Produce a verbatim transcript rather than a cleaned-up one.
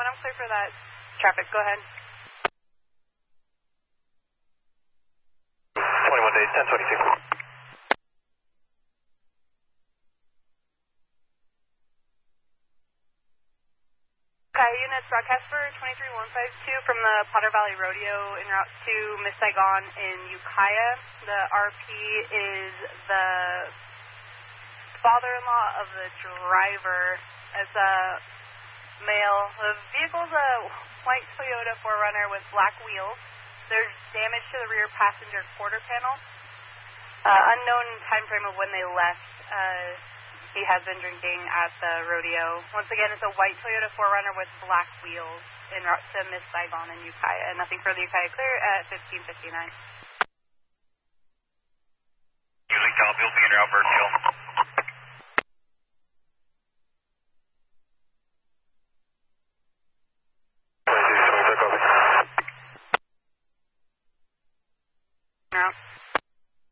I'm clear for that traffic. Go ahead. twenty-one days, ten twenty-two. Okay, units broadcast for twenty-three one five two from the Potter Valley Rodeo en route to Miss Saigon in Ukiah. The R P is the father-in-law of the driver. As a male, the vehicle's a white Toyota four runner with black wheels. There's damage to the rear passenger quarter panel. Uh, unknown time frame of when they left. Uh, he has been drinking at the rodeo. Once again, it's a white Toyota four runner with black wheels en route to Miss Saigon and Ukiah. Nothing further. Ukiah clear at fifteen fifty-nine. Usually Cal, building in route, Burnsville. No.